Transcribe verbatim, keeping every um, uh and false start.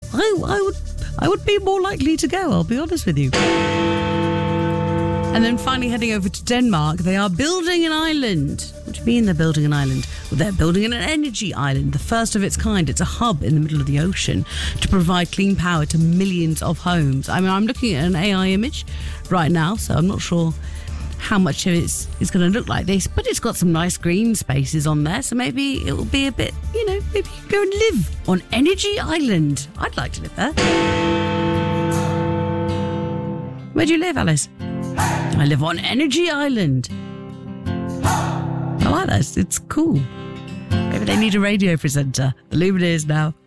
I, I would I would be more likely to go, I'll be honest with you. And then finally heading over to Denmark, they are building an island. What do you mean they're building an island? Well, they're building an energy island, the first of its kind. It's a hub in the middle of the ocean to provide clean power to millions of homes. I mean, I'm looking at an A I image right now, so I'm not sure how much of it's, it's going to look like this, but it's got some nice green spaces on there, so maybe it will be a bit, you know, maybe you can go and live on Energy Island. I'd like to live there. Where do you live, Alice? I live on Energy Island. I like that. It's cool. Maybe they need a radio presenter. The Lumineers now.